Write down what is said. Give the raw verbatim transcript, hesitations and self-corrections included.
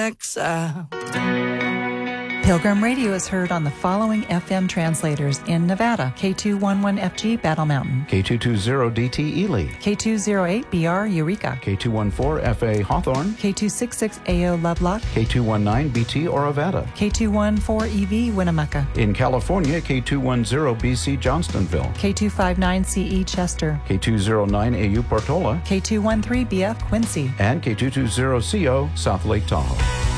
Alexa. Pilgrim Radio is heard on the following F M translators in Nevada: K two eleven F G Battle Mountain, K two twenty D T Ely, K two oh eight B R Eureka, K two fourteen F A Hawthorne, K two sixty-six A O Lovelock, K two nineteen B T Orovada, K two fourteen E V Winnemucca, in California, K two ten B C Johnstonville, K two fifty-nine C E Chester, K two oh nine A U Portola, K two thirteen B F Quincy, and K two twenty C O South Lake Tahoe.